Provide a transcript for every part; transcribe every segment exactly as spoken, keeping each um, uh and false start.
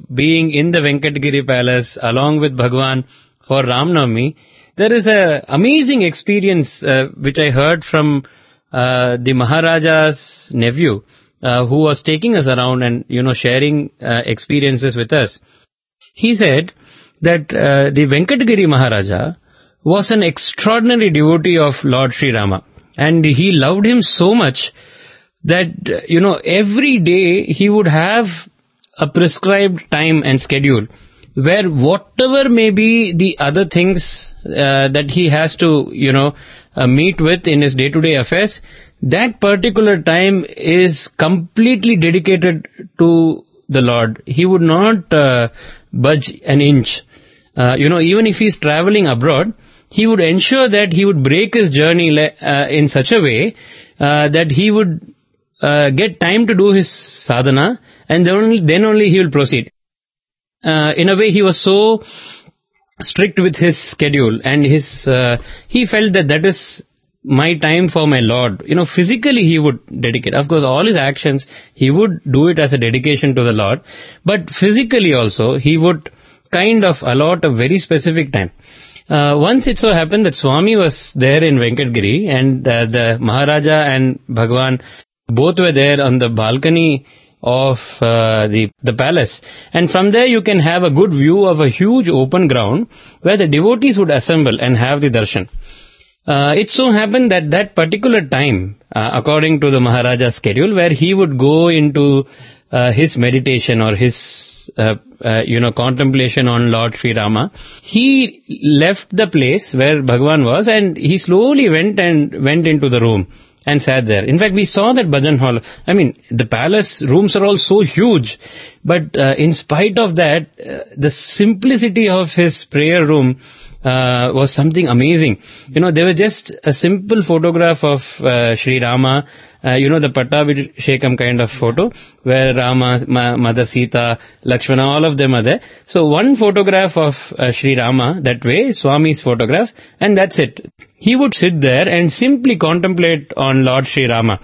being in the Venkatagiri Palace along with Bhagwan for Ram Navami, there is a amazing experience uh, which I heard from uh, the Maharaja's nephew, uh, who was taking us around and, you know, sharing uh, experiences with us. He said that uh, the Venkatagiri Maharaja was an extraordinary devotee of Lord Sri Rama, and he loved him so much that, uh, you know, every day he would have a prescribed time and schedule where whatever may be the other things uh, that he has to, you know, uh, meet with in his day-to-day affairs, that particular time is completely dedicated to the Lord. He would not uh, budge an inch. Uh, you know, even if he's traveling abroad, he would ensure that he would break his journey le- uh, in such a way uh, that he would uh, get time to do his sadhana, and then only, then only he will proceed. Uh, in a way, he was so strict with his schedule, and his uh, he felt that that is my time for my Lord. You know, physically he would dedicate. Of course, all his actions, he would do it as a dedication to the Lord. But physically also, he would kind of allot a very specific time. Uh, once it so happened that Swami was there in Venkatagiri, and uh, the Maharaja and Bhagwan both were there on the balcony of uh, the the palace, and from there you can have a good view of a huge open ground where the devotees would assemble and have the darshan. Uh, it so happened that that particular time, uh, according to the Maharaja's schedule, where he would go into uh, his meditation or his uh, uh, you know contemplation on Lord Sri Rama, he left the place where Bhagwan was, and he slowly went and went into the room and sat there. In fact, we saw that bhajan hall. I mean, the palace rooms are all so huge, but uh, in spite of that, uh, the simplicity of his prayer room uh, was something amazing. You know, they were just a simple photograph of uh, Sri Rama, uh, you know, the Pattabhishekam kind of photo, where Rama, Ma- Mother Sita, Lakshmana, all of them are there. So one photograph of uh, Sri Rama, that way, Swami's photograph, and that's it. He would sit there and simply contemplate on Lord Sri Rama.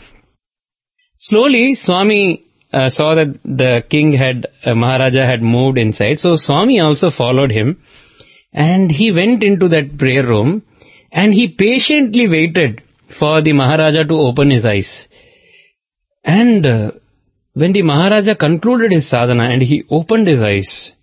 Slowly, Swami uh, saw that the king had, uh, Maharaja had moved inside, so Swami also followed him, and he went into that prayer room, and he patiently waited for the Maharaja to open his eyes. And uh, when the Maharaja concluded his sadhana and he opened his eyes,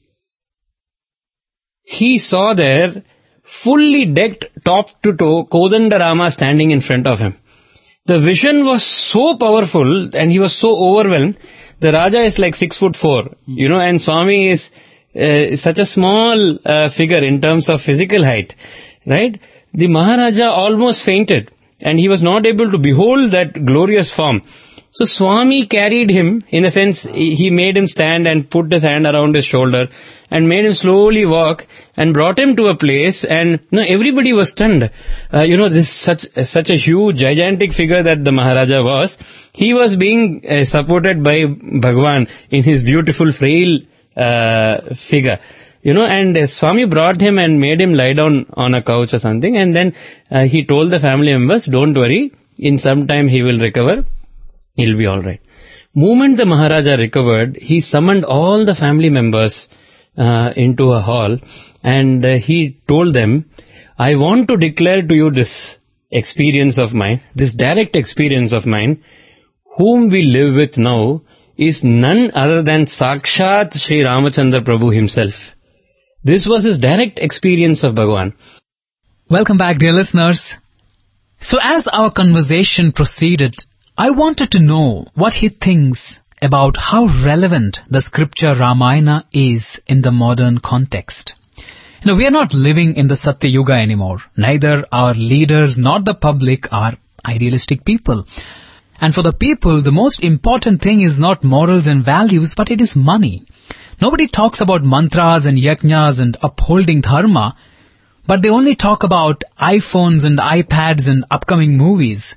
he saw there, fully decked top to toe, Kodandarama standing in front of him. The vision was so powerful and he was so overwhelmed. The Raja is like six foot four, you know, and Swami is uh, such a small uh, figure in terms of physical height, right? The Maharaja almost fainted and he was not able to behold that glorious form. So Swami carried him, in a sense, he made him stand and put his hand around his shoulder and made him slowly walk and brought him to a place, and you know, everybody was stunned. Uh, you know, this such such a huge, gigantic figure that the Maharaja was. He was being uh, supported by Bhagwan in his beautiful, frail uh, figure. You know, and uh, Swami brought him and made him lie down on a couch or something, and then uh, he told the family members, don't worry, in some time he will recover. He'll be all right. Moment the Maharaja recovered, he summoned all the family members uh, into a hall, and uh, he told them, I want to declare to you this experience of mine, this direct experience of mine. Whom we live with now is none other than Sakshat Sri Ramachandra Prabhu himself. This was his direct experience of Bhagwan. Welcome back, dear listeners. So as our conversation proceeded, I wanted to know what he thinks about how relevant the scripture Ramayana is in the modern context. You know, we are not living in the Satya Yuga anymore. Neither our leaders nor the public are idealistic people. And for the people, the most important thing is not morals and values, but it is money. Nobody talks about mantras and yajnas and upholding dharma, but they only talk about iPhones and iPads and upcoming movies.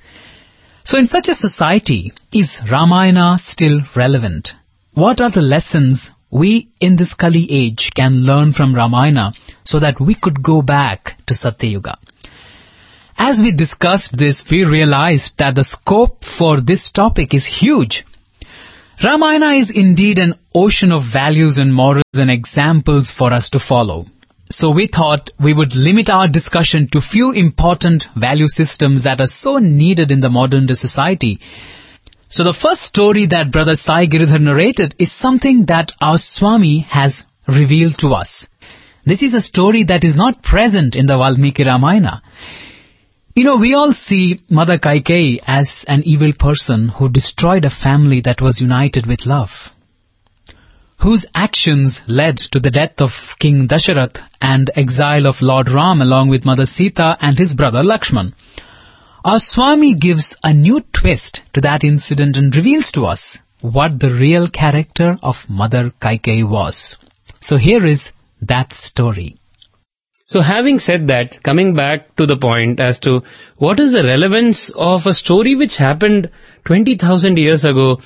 So in such a society, is Ramayana still relevant? What are the lessons we in this Kali age can learn from Ramayana so that we could go back to Satya Yuga? As we discussed this, we realized that the scope for this topic is huge. Ramayana is indeed an ocean of values and morals and examples for us to follow. So we thought we would limit our discussion to few important value systems that are so needed in the modern day society. So the first story that Brother Sai Giridhar narrated is something that our Swami has revealed to us. This is a story that is not present in the Valmiki Ramayana. You know, we all see Mother Kaikeyi as an evil person who destroyed a family that was united with love, whose actions led to the death of King Dasharath and exile of Lord Ram along with Mother Sita and his brother Lakshman. Our Swami gives a new twist to that incident and reveals to us what the real character of Mother Kaikeyi was. So here is that story. So having said that, coming back to the point as to what is the relevance of a story which happened twenty thousand years ago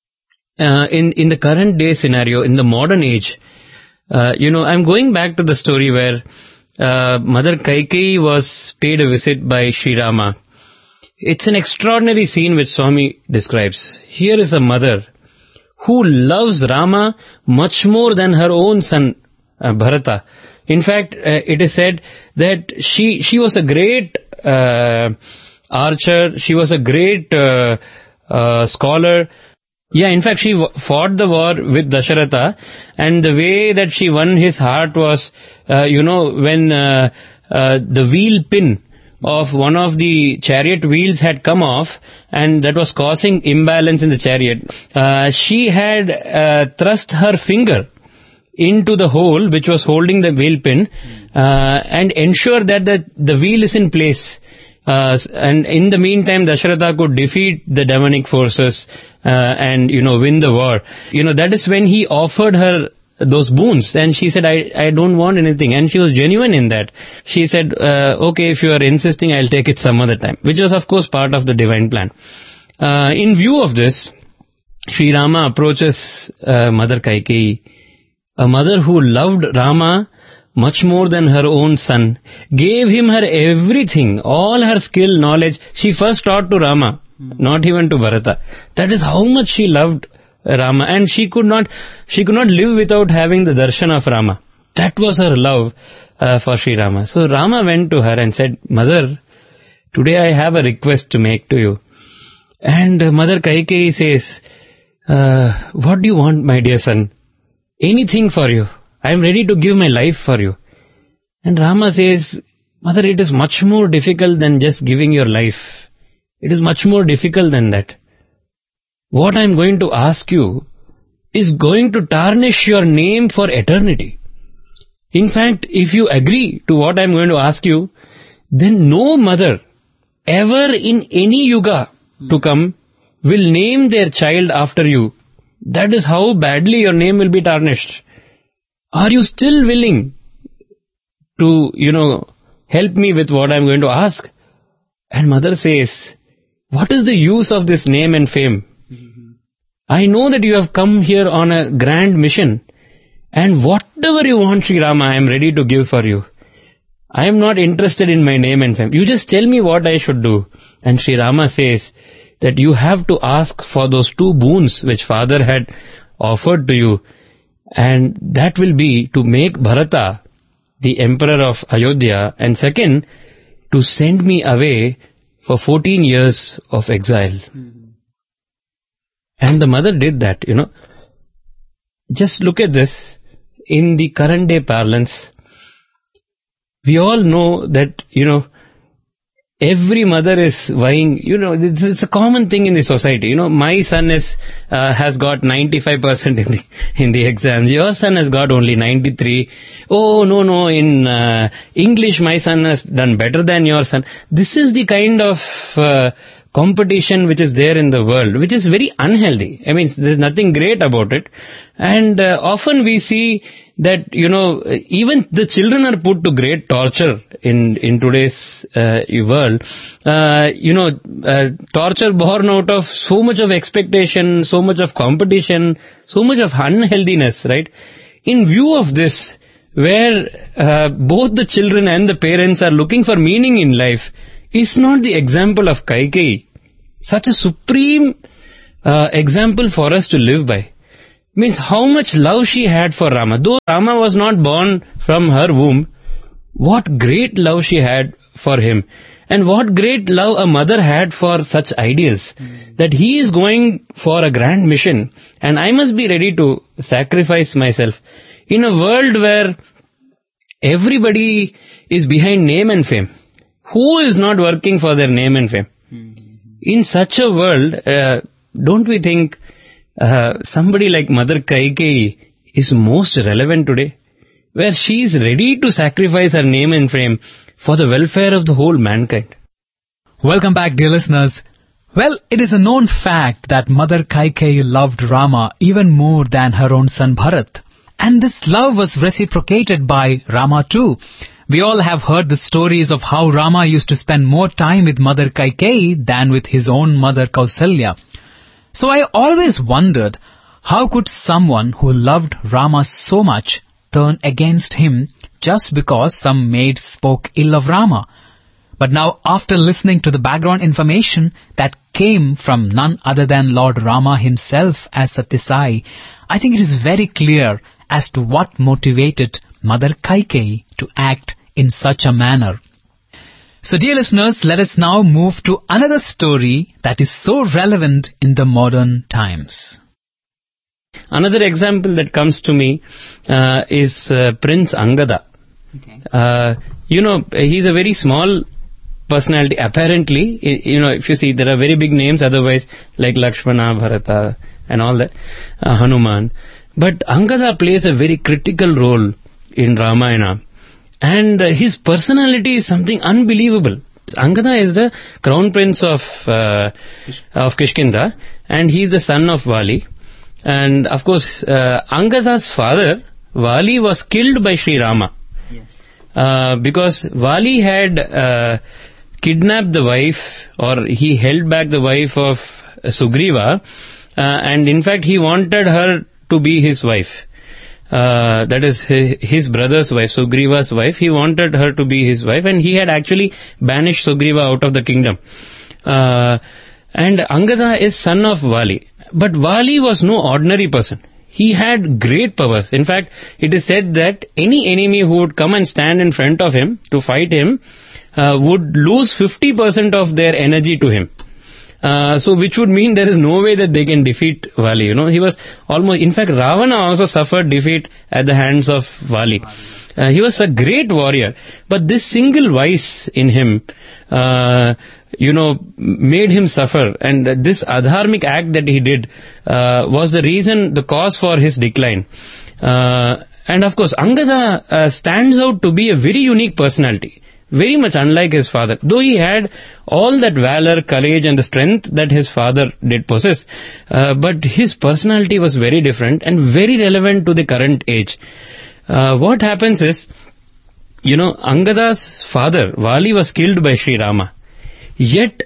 uh, in, in the current day scenario, in the modern age. Uh, you know, I'm going back to the story where uh, Mother Kaikeyi was paid a visit by Sri Rama. It's an extraordinary scene which Swami describes. Here is a mother who loves Rama much more than her own son uh, Bharata. In fact, uh, it is said that she she was a great uh, archer, she was a great uh, uh, scholar. Yeah, in fact, she w- fought the war with Dasharatha, and the way that she won his heart was, uh, you know, when uh, uh, the wheel pin of one of the chariot wheels had come off, and that was causing imbalance in the chariot. Uh, she had uh, thrust her finger into the hole which was holding the wheel pin uh, and ensure that the, the wheel is in place. Uh, and in the meantime, Dasharatha could defeat the demonic forces uh, and, you know, win the war. You know, that is when he offered her those boons. And she said, I, I don't want anything. And she was genuine in that. She said, uh, okay, if you are insisting, I'll take it some other time. Which was, of course, part of the divine plan. Uh, in view of this, Sri Rama approaches uh, Mother Kaikeyi, a mother who loved Rama much more than her own son, gave him her everything, all her skill, knowledge. She first taught to Rama, mm. not even to Bharata. That is how much she loved Rama, and she could not, she could not live without having the darshan of Rama. That was her love uh, for Sri Rama. So Rama went to her and said, Mother, today I have a request to make to you. And uh, Mother Kaikeyi says, uh, what do you want, my dear son? Anything for you. I am ready to give my life for you. And Rama says, Mother, it is much more difficult than just giving your life. It is much more difficult than that. What I am going to ask you is going to tarnish your name for eternity. In fact, if you agree to what I am going to ask you, then no mother ever in any yuga to come will name their child after you. That is how badly your name will be tarnished. Are you still willing to, you know, help me with what I'm going to ask? And mother says, what is the use of this name and fame? Mm-hmm. I know that you have come here on a grand mission, and whatever you want, Sri Rama, I am ready to give for you. I am not interested in my name and fame. You just tell me what I should do. And Sri Rama says that you have to ask for those two boons which father had offered to you, and that will be to make Bharata the emperor of Ayodhya, and second, to send me away for fourteen years of exile. Mm-hmm. And the mother did that, you know. Just look at this in the current day parlance. We all know that, you know, every mother is vying, you know, it's, it's a common thing in the society. You know, my son is, uh, has got ninety-five percent in the, in the exams. Your son has got only ninety-three. Oh, no, no, in, uh, English my son has done better than your son. This is the kind of, uh, competition which is there in the world, which is very unhealthy. I mean, there's nothing great about it. And, uh, often we see that, you know, even the children are put to great torture in, in today's uh, world. Uh, you know, uh, torture born out of so much of expectation, so much of competition, so much of unhealthiness, right? In view of this, where uh, both the children and the parents are looking for meaning in life, is not the example of Kaikeyi such a supreme uh, example for us to live by. Means how much love she had for Rama. Though Rama was not born from her womb, what great love she had for him. And what great love a mother had for such ideals. Mm. That he is going for a grand mission and I must be ready to sacrifice myself. In a world where everybody is behind name and fame. Who is not working for their name and fame? Mm-hmm. In such a world, uh, don't we think uh, somebody like Mother Kaikeyi is most relevant today? Where she is ready to sacrifice her name and fame for the welfare of the whole mankind. Welcome back, dear listeners. Well, it is a known fact that Mother Kaikeyi loved Rama even more than her own son Bharat. And this love was reciprocated by Rama too. We all have heard the stories of how Rama used to spend more time with Mother Kaikeyi than with his own mother Kausalya. So I always wondered, how could someone who loved Rama so much turn against him just because some maid spoke ill of Rama? But now, after listening to the background information that came from none other than Lord Rama himself as Satyasai, I think it is very clear as to what motivated Mother Kaikeyi to act in such a manner. So dear listeners, let us now move to another story that is so relevant in the modern times. Another example that comes to me uh, is uh, Prince Angada. Okay. Uh, you know, he's a very small personality, apparently. You know, if you see, there are very big names otherwise, like Lakshmana, Bharata, and all that, uh, Hanuman. But Angada plays a very critical role in Ramayana. And uh, his personality is something unbelievable. Angada is the crown prince of uh, of Kishkinda, and he is the son of Vali. And of course, uh, Angada's father, Vali, was killed by Sri Rama. Yes. Uh, because Vali had uh, kidnapped the wife, or he held back the wife of Sugriva, uh, and in fact he wanted her to be his wife. Uh, that is his, his brother's wife, Sugriva's wife. He wanted her to be his wife, and he had actually banished Sugriva out of the kingdom. Uh, and Angada is son of Vali. But Vali was no ordinary person. He had great powers. In fact, it is said that any enemy who would come and stand in front of him to fight him uh, would lose fifty percent of their energy to him. Uh, so which would mean there is no way that they can defeat Vali. You know, he was almost, in fact, Ravana also suffered defeat at the hands of Vali. Uh, he was a great warrior, but this single vice in him, uh, you know, made him suffer, and this adharmic act that he did uh, was the reason, the cause for his decline. Uh, and of course, Angada uh, stands out to be a very unique personality. Very much unlike his father. Though he had all that valor, courage and the strength that his father did possess, uh, but his personality was very different and very relevant to the current age. Uh, what happens is, you know, Angada's father, Vali, was killed by Sri Rama. Yet,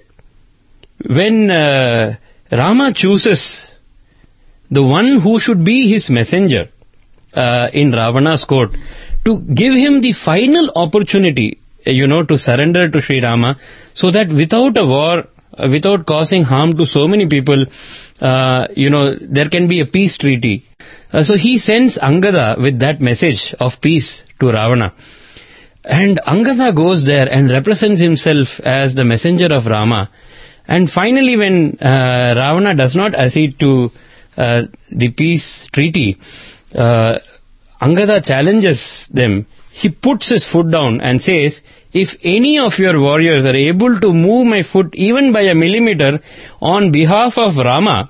when uh, Rama chooses the one who should be his messenger uh, in Ravana's court, to give him the final opportunity, you know, to surrender to Sri Rama, so that without a war, uh, without causing harm to so many people, uh, you know, there can be a peace treaty. Uh, so he sends Angada with that message of peace to Ravana. And Angada goes there and represents himself as the messenger of Rama. And finally, when uh, Ravana does not accede to uh, the peace treaty, uh, Angada challenges them. He puts his foot down and says, if any of your warriors are able to move my foot even by a millimeter on behalf of Rama,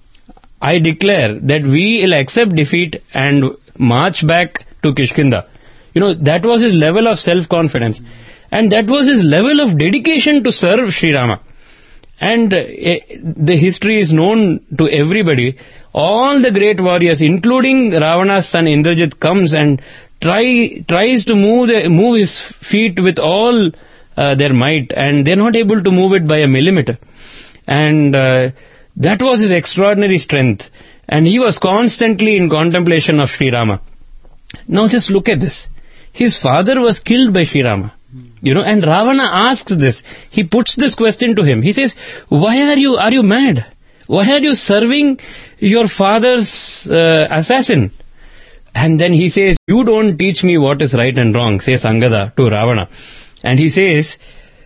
I declare that we will accept defeat and march back to Kishkinda. You know, that was his level of self-confidence. And that was his level of dedication to serve Sri Rama. And uh, the history is known to everybody. All the great warriors, including Ravana's son Indrajit, comes and try tries to move the, move his feet with all uh, their might, and they're not able to move it by a millimeter. And uh, that was his extraordinary strength. And he was constantly in contemplation of Sri Rama. Now just look at this. His father was killed by Sri Rama. You know, and Ravana asks this. He puts this question to him. He says, why are you, are you mad? Why are you serving your father's uh, assassin? And then he says, you don't teach me what is right and wrong, says Angada to Ravana. And he says,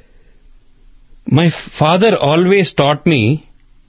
my father always taught me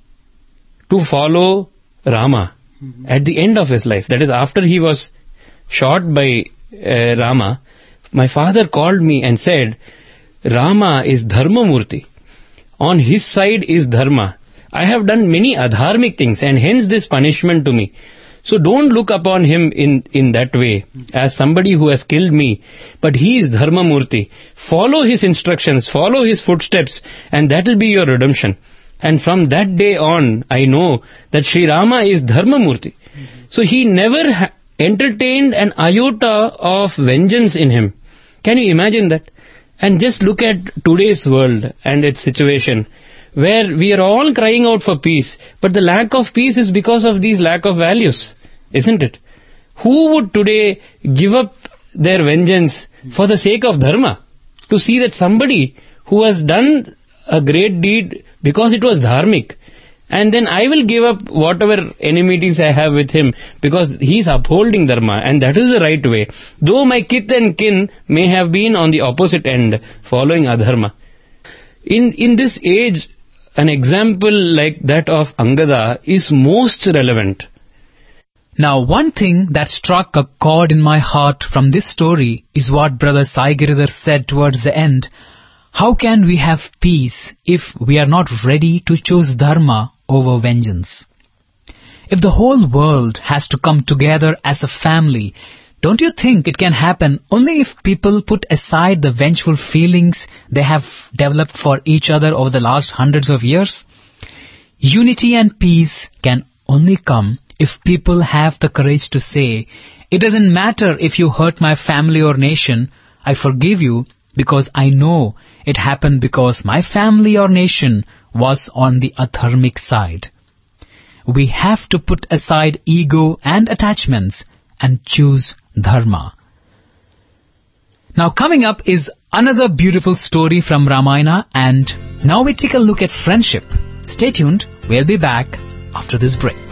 to follow Rama mm-hmm. at the end of his life. That is, after he was shot by uh, Rama, my father called me and said, Rama is Dharma Murti. On his side is Dharma. I have done many adharmic things and hence this punishment to me. So don't look upon him in, in that way, as somebody who has killed me. But he is Dharma Murti. Follow his instructions, follow his footsteps, and that will be your redemption. And from that day on, I know that Sri Rama is Dharma Murti. Mm-hmm. So he never ha- entertained an iota of vengeance in him. Can you imagine that? And just look at today's world and its situation, where we are all crying out for peace, but the lack of peace is because of these lack of values, isn't it? Who would today give up their vengeance for the sake of dharma, to see that somebody who has done a great deed because it was dharmic, and then I will give up whatever enmities I have with him because he is upholding dharma, and that is the right way, though my kith and kin may have been on the opposite end following adharma. In, in this age, an example like that of Angada is most relevant. Now, one thing that struck a chord in my heart from this story is what Brother Sai Giridhar said towards the end. How can we have peace if we are not ready to choose dharma over vengeance? If the whole world has to come together as a family, don't you think it can happen only if people put aside the vengeful feelings they have developed for each other over the last hundreds of years? Unity and peace can only come if people have the courage to say, it doesn't matter if you hurt my family or nation, I forgive you because I know it happened because my family or nation was on the adharmic side. We have to put aside ego and attachments and choose dharma. Now coming up is another beautiful story from Ramayana, and now we take a look at friendship. Stay tuned, we'll be back after this break.